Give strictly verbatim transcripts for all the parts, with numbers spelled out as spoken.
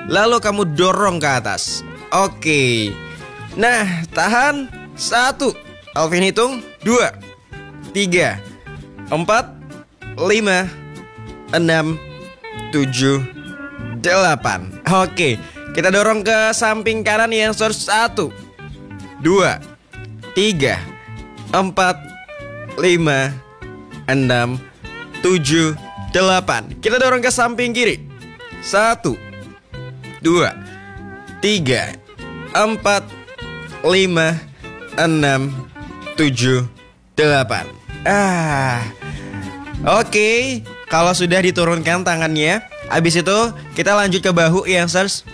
lalu kamu dorong ke atas. Oke. Nah, tahan. Satu. Alvin hitung. Dua, tiga, empat, lima, enam, tujuh, delapan. Oke, kita dorong ke samping kanan yang satu, dua, tiga, empat, lima, enam, tujuh, delapan. Kita dorong ke samping kiri. Satu, dua, tiga, empat, lima, enam, tujuh, delapan. Ah, oke. Okay. Kalau sudah diturunkan tangannya, habis itu kita lanjut ke bahu yang youngsters.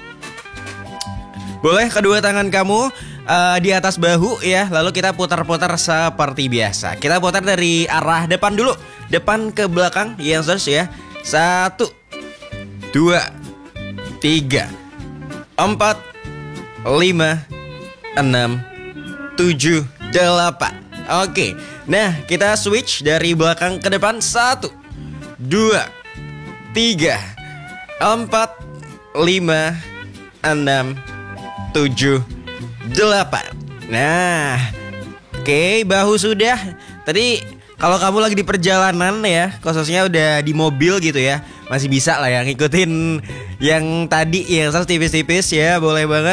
Boleh kedua tangan kamu uh, di atas bahu ya. Lalu kita putar-putar seperti biasa. Kita putar dari arah depan dulu, depan ke belakang yang youngsters ya. Satu, dua, tiga, empat, lima, enam, tujuh, delapan. Oke. Nah, kita switch dari belakang ke depan. Satu, dua, tiga, empat, lima, enam, tujuh, delapan. Nah, oke, bahu sudah. Tadi kalau kamu lagi di perjalanan ya, khususnya udah di mobil gitu ya, masih bisa lah ya ngikutin yang tadi yang tipis-tipis ya, boleh banget.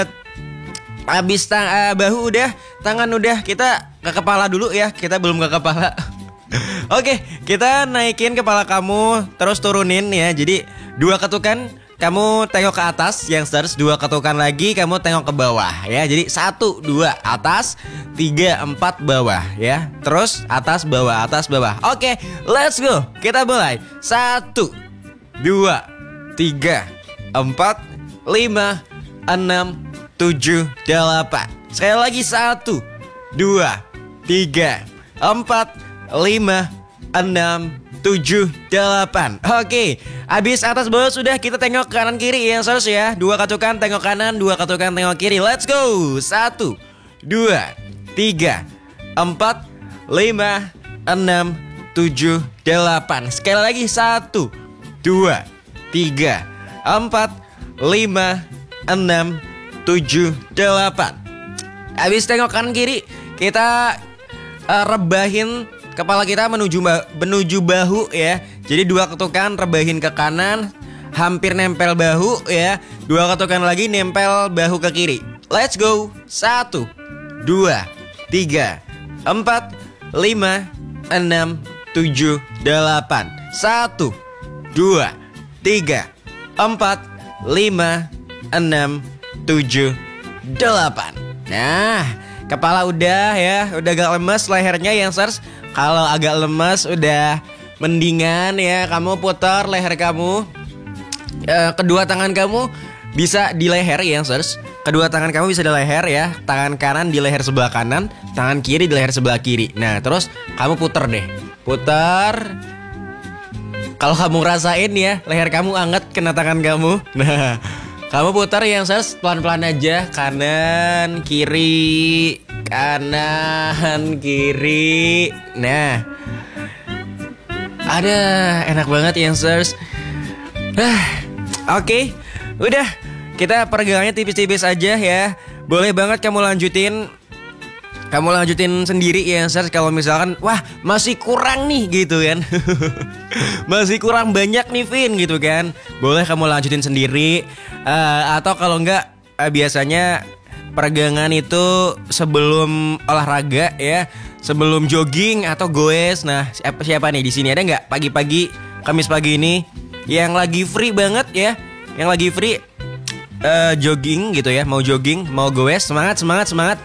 Habis tang uh, bahu udah, tangan udah, kita ke kepala dulu ya. Kita belum ke kepala. Oke, kita naikin kepala kamu, terus turunin ya. Jadi dua ketukan, kamu tengok ke atas, youngsters. Dua ketukan lagi, kamu tengok ke bawah ya. Jadi satu, dua, atas, tiga, empat, bawah ya. Terus atas, bawah, atas, bawah. Oke, let's go. Kita mulai. Satu, dua, tiga, empat, lima, enam, tujuh, delapan. Sekali lagi. Satu, dua, tiga, empat, lima, enam, tujuh, delapan. Oke, habis atas bawah sudah, kita tengok kanan kiri yang harus ya. Dua ketukan tengok kanan, dua ketukan tengok kiri. Let's go. Satu, dua, tiga, empat, lima, enam, tujuh, delapan. Sekali lagi. Satu, dua, tiga, empat, lima, enam, tujuh, delapan. Habis tengok kanan kiri, kita uh, rebahin kepala kita menuju menuju bahu ya. Jadi dua ketukan rebahin ke kanan, hampir nempel bahu ya. Dua ketukan lagi nempel bahu ke kiri. Let's go. Satu, dua, tiga, empat, lima, enam, tujuh, delapan. Satu, dua, tiga, empat, lima, enam, tujuh, delapan. Nah, kepala udah ya, udah agak lemes lehernya yang youngsters. Kalau agak lemes udah mendingan ya, kamu putar leher kamu. e, Kedua tangan kamu bisa di leher ya youngsters. Kedua tangan kamu bisa di leher ya. Tangan kanan di leher sebelah kanan, tangan kiri di leher sebelah kiri. Nah terus kamu putar deh. Putar. Kalau kamu rasain ya, leher kamu anget kena tangan kamu. Nah kamu putar yang youngsters, pelan-pelan aja. Kanan, kiri, kanan, kiri. Nah, ada enak banget youngsters. Ah, oke, okay. Udah, kita peregangannya tipis-tipis aja ya. Boleh banget kamu lanjutin. Kamu lanjutin sendiri ya youngsters. Kalau misalkan, wah masih kurang nih gitu kan. Masih kurang banyak nih Vin gitu kan. Boleh kamu lanjutin sendiri. uh, Atau kalau enggak, uh, biasanya peregangan itu sebelum olahraga ya, sebelum jogging atau goes. Nah siapa, siapa nih di sini ada nggak pagi-pagi Kamis pagi ini yang lagi free banget ya, yang lagi free uh, jogging gitu ya, mau jogging, mau goes. Semangat, semangat, semangat.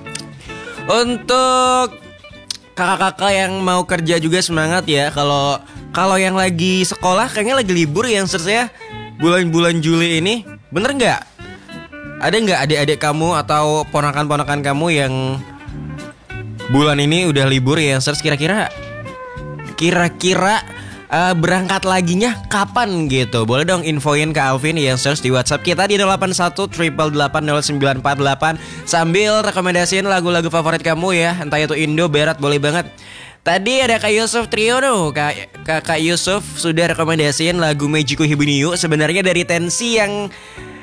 Untuk kakak-kakak yang mau kerja juga semangat ya. Kalau kalau yang lagi sekolah kayaknya lagi libur ya youngsters ya, bulan-bulan Juli ini. Bener nggak? Ada nggak adik-adik kamu atau ponakan-ponakan kamu yang bulan ini udah libur ya youngsters? Kira-kira Kira-kira uh, berangkat laginya kapan gitu? Boleh dong infoin ke Alvin ya youngsters di WhatsApp kita di nol delapan satu delapan delapan delapan nol sembilan empat delapan. Sambil rekomendasiin lagu-lagu favorit kamu ya, entah itu Indo, Barat, boleh banget. Tadi ada Kak Yusuf Trio tuh, Kak, Kak Yusuf sudah rekomendasiin lagu Mejiku Hibuniu. Sebenarnya dari Tensi yang